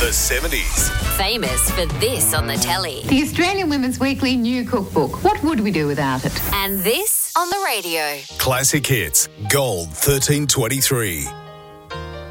The 70s. Famous for this on the telly. The Australian Women's Weekly New Cookbook. What would we do without it? And this on the radio. Classic hits. Gold 1323.